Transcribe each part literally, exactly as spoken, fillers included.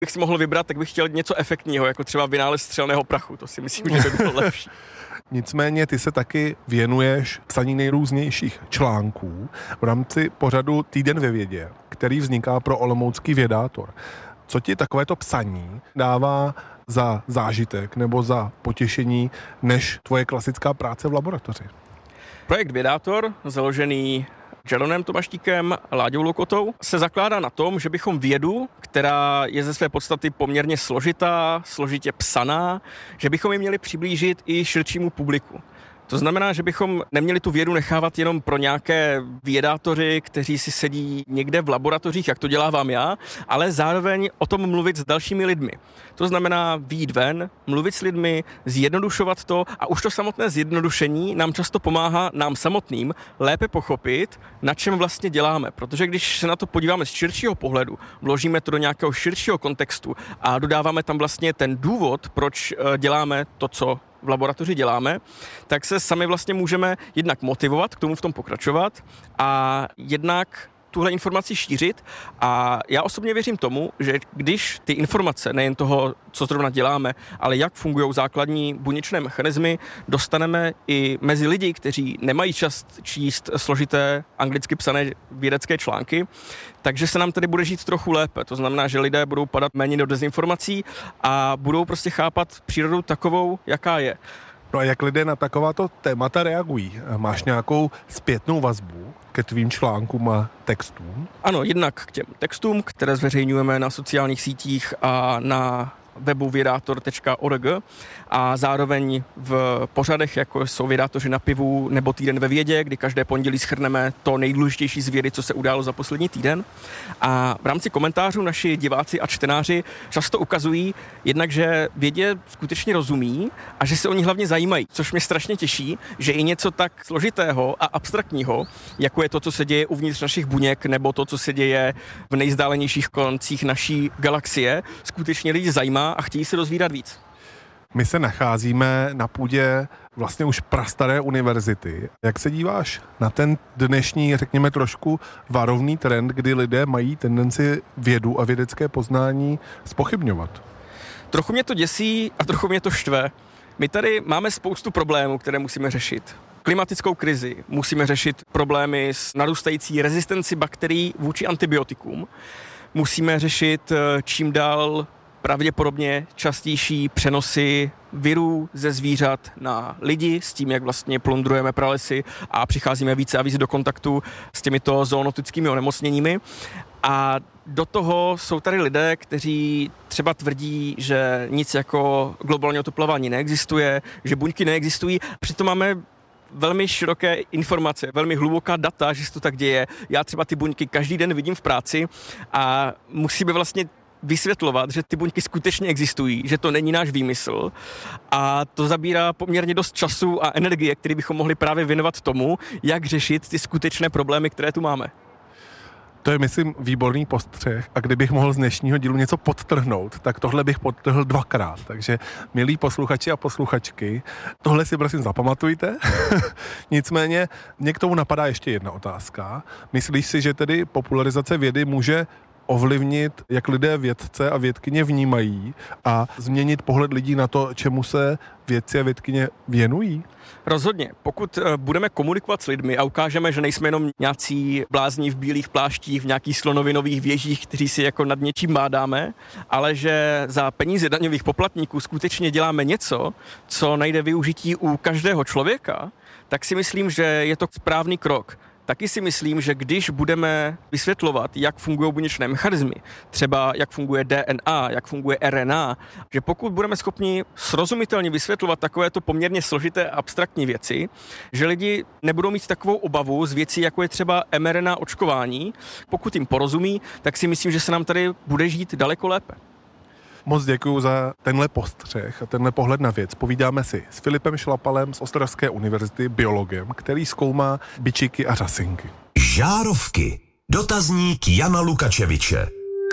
Bych si mohl vybrat, tak bych chtěl něco efektního, jako třeba vynález střelného prachu. To si myslím, že by bylo lepší. Nicméně ty se taky věnuješ psaní nejrůznějších článků v rámci pořadu Týden ve vědě, který vzniká pro olomoucký vědátor. Co ti takovéto psaní dává za zážitek nebo za potěšení než tvoje klasická práce v laboratoři? Projekt Vědátor, založený Jeronem Tomaštíkem a Láďou Lokotou, se zakládá na tom, že bychom vědu, která je ze své podstaty poměrně složitá, složitě psaná, že bychom ji měli přiblížit i širšímu publiku. To znamená, že bychom neměli tu vědu nechávat jenom pro nějaké vědátoři, kteří si sedí někde v laboratořích, jak to dělávám já, ale zároveň o tom mluvit s dalšími lidmi. To znamená vyjít ven, mluvit s lidmi, zjednodušovat to a už to samotné zjednodušení nám často pomáhá nám samotným lépe pochopit, na čem vlastně děláme. Protože když se na to podíváme z širšího pohledu, vložíme to do nějakého širšího kontextu a dodáváme tam vlastně ten důvod, proč děláme to, co v laboratoři děláme, tak se sami vlastně můžeme jednak motivovat k tomu v tom pokračovat a jednak tuhle informaci šířit. A já osobně věřím tomu, že když ty informace, nejen toho, co zrovna děláme, ale jak fungují základní buněčné mechanismy, dostaneme i mezi lidi, kteří nemají čas číst složité anglicky psané vědecké články, takže se nám tady bude žít trochu lépe. To znamená, že lidé budou padat méně do dezinformací a budou prostě chápat přírodu takovou, jaká je. No a jak lidé na takováto témata reagují? Máš nějakou zpětnou vazbu ke tvým článkům a textům? Ano, jednak k těm textům, které zveřejňujeme na sociálních sítích a na webu vědátor tečka org a zároveň v pořadech, jako jsou Vědátoři na pivu nebo Týden ve vědě, kdy každé pondělí shrneme to nejdůležitější z vědy, co se událo za poslední týden. A v rámci komentářů naši diváci a čtenáři často ukazují jednak, že vědě skutečně rozumí a že se o ní hlavně zajímají, což mě strašně těší, že i něco tak složitého a abstraktního, jako je to, co se děje uvnitř našich buněk nebo to, co se děje v nejzdálenějších koncích naší galaxie, skutečně lidi zajímá a chtějí se dozvídat víc. My se nacházíme na půdě vlastně už prastaré univerzity. Jak se díváš na ten dnešní, řekněme trošku varovný trend, kdy lidé mají tendenci vědu a vědecké poznání zpochybňovat? Trochu mě to děsí a trochu mě to štve. My tady máme spoustu problémů, které musíme řešit. Klimatickou krizi, musíme řešit problémy s narůstající rezistenci bakterií vůči antibiotikům. Musíme řešit čím dál pravděpodobně častější přenosy virů ze zvířat na lidi s tím, jak vlastně plundrujeme pralesy a přicházíme více a více do kontaktu s těmito zoonotickými onemocněními. A do toho jsou tady lidé, kteří třeba tvrdí, že nic jako globální oteplování neexistuje, že buňky neexistují. Přitom máme velmi široké informace, velmi hluboká data, že se to tak děje. Já třeba ty buňky každý den vidím v práci a musíme vlastně vysvětlovat, že ty buňky skutečně existují, že to není náš výmysl a to zabírá poměrně dost času a energie, který bychom mohli právě věnovat tomu, jak řešit ty skutečné problémy, které tu máme. To je, myslím, výborný postřeh a kdybych mohl z dnešního dílu něco podtrhnout, tak tohle bych podtrhl dvakrát. Takže, milí posluchači a posluchačky, tohle si prosím zapamatujte. Nicméně, mě k tomu napadá ještě jedna otázka. Myslíš si, že tedy popularizace vědy může ovlivnit, jak lidé vědce a vědkyně vnímají a změnit pohled lidí na to, čemu se vědci a vědkyně věnují? Rozhodně. Pokud budeme komunikovat s lidmi a ukážeme, že nejsme jenom nějací blázni v bílých pláštích, v nějakých slonovinových věžích, kteří si jako nad něčím bádáme, ale že za peníze daňových poplatníků skutečně děláme něco, co najde využití u každého člověka, tak si myslím, že je to správný krok. Taky si myslím, že když budeme vysvětlovat, jak fungují buněčné mechanismy, třeba jak funguje D N A, jak funguje R N A, že pokud budeme schopni srozumitelně vysvětlovat takovéto poměrně složité a abstraktní věci, že lidi nebudou mít takovou obavu z věcí, jako je třeba em R N A očkování, pokud jim porozumí, tak si myslím, že se nám tady bude žít daleko lépe. Moc děkuju za tenhle postřeh a tenhle pohled na věc. Povídáme si s Filipem Šlapalem z Ostravské univerzity, biologem, který zkoumá bičiky a řasinky. Žárovky. Dotazník Jana Lukačeviče.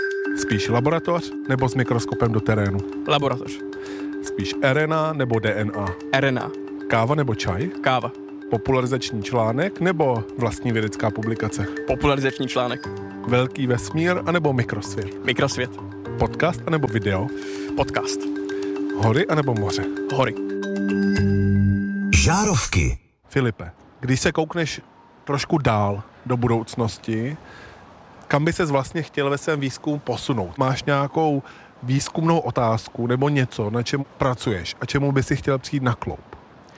Spíš laboratoř nebo s mikroskopem do terénu? Laboratoř. Spíš R N A nebo D N A? R N A. Káva nebo čaj? Káva. Popularizační článek nebo vlastní vědecká publikace? Popularizační článek. Velký vesmír anebo mikrosvět? Mikrosvět. Podcast anebo video? Podcast. Hory anebo moře? Hory. Žárovky. Filipe, když se koukneš trošku dál do budoucnosti, kam by ses vlastně chtěl ve svém výzkumu posunout? Máš nějakou výzkumnou otázku nebo něco, na čem pracuješ a čemu by si chtěl přijít na kloub?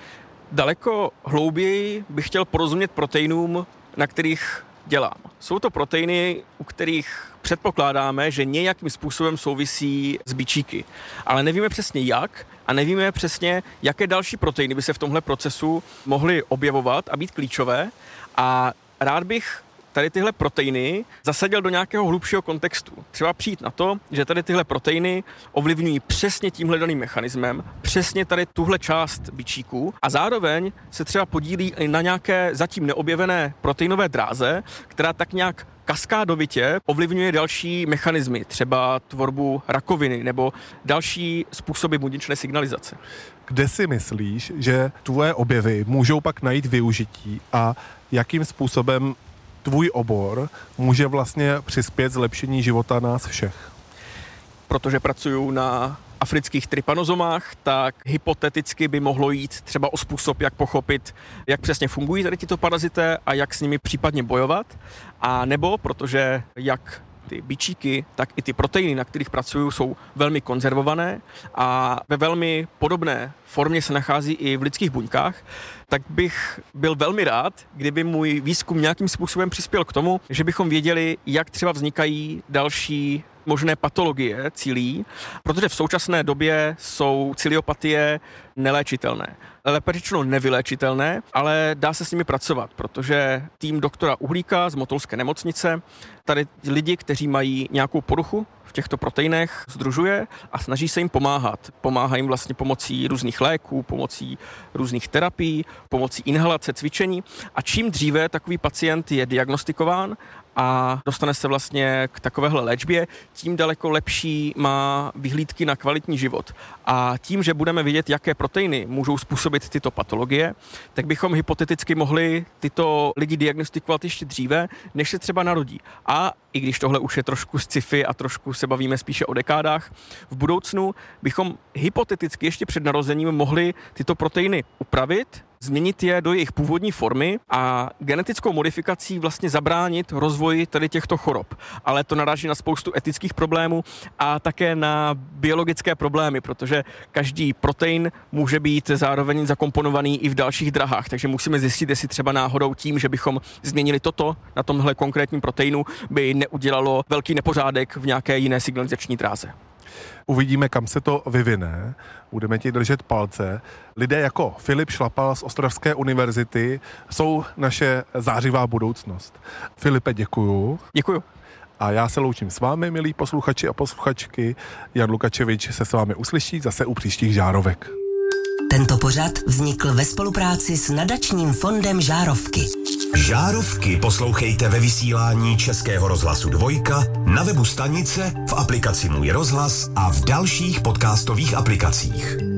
Daleko hlouběji bych chtěl porozumět proteinům, na kterých dělám. Jsou to proteiny, u kterých předpokládáme, že nějakým způsobem souvisí s bičíky. Ale nevíme přesně jak a nevíme přesně, jaké další proteiny by se v tomhle procesu mohly objevovat a být klíčové. A rád bych tady tyhle proteiny zasadil do nějakého hlubšího kontextu. Třeba přijít na to, že tady tyhle proteiny ovlivňují přesně tímhle daným mechanismem, přesně tady tuhle část bičíků a zároveň se třeba podílí i na nějaké zatím neobjevené proteinové dráze, která tak nějak kaskádovitě ovlivňuje další mechanismy, třeba tvorbu rakoviny nebo další způsoby buněčné signalizace. Kde si myslíš, že tvoje objevy můžou pak najít využití a jakým způsobem tvůj obor může vlastně přispět zlepšení života nás všech? Protože pracuju na afrických trypanozomách, tak hypoteticky by mohlo jít třeba o způsob, jak pochopit, jak přesně fungují tady tyto parazité a jak s nimi případně bojovat. A nebo protože jak ty bičíky, tak i ty proteiny, na kterých pracuju, jsou velmi konzervované a ve velmi podobné formě se nachází i v lidských buňkách, tak bych byl velmi rád, kdyby můj výzkum nějakým způsobem přispěl k tomu, že bychom věděli, jak třeba vznikají další možné patologie cílí, protože v současné době jsou ciliopatie neléčitelné. Lépe řečeno nevyléčitelné, ale dá se s nimi pracovat, protože tým doktora Uhlíka z Motolské nemocnice tady lidi, kteří mají nějakou poruchu v těchto proteinech, sdružuje a snaží se jim pomáhat. Pomáhá jim vlastně pomocí různých léků, pomocí různých terapií, pomocí inhalace, cvičení a čím dříve takový pacient je diagnostikován a dostane se vlastně k takovéhle léčbě, tím daleko lepší má vyhlídky na kvalitní život. A tím, že budeme vědět, jaké proteiny můžou způsobit tyto patologie, tak bychom hypoteticky mohli tyto lidi diagnostikovat ještě dříve, než se třeba narodí. A i když tohle už je trošku sci-fi a trošku se bavíme spíše o dekádách, v budoucnu bychom hypoteticky ještě před narozením mohli tyto proteiny upravit, změnit je do jejich původní formy a genetickou modifikací vlastně zabránit rozvoji tady těchto chorob. Ale to naráží na spoustu etických problémů a také na biologické problémy, protože každý protein může být zároveň zakomponovaný i v dalších drahách, takže musíme zjistit, jestli třeba náhodou tím, že bychom změnili toto na tomhle konkrétním proteinu, by neudělalo velký nepořádek v nějaké jiné signalizační dráze. Uvidíme, kam se to vyvine. Budeme ti držet palce. Lidé jako Filip Šlapal z Ostravské univerzity jsou naše zářivá budoucnost. Filipe, děkuju. Děkuju. A já se loučím s vámi, milí posluchači a posluchačky. Jan Lukačevič se s vámi uslyší zase u příštích žárovek. Tento pořad vznikl ve spolupráci s nadačním fondem Žárovky. Žárovky poslouchejte ve vysílání Českého rozhlasu Dvojka, na webu stanice, v aplikaci Můj rozhlas a v dalších podcastových aplikacích.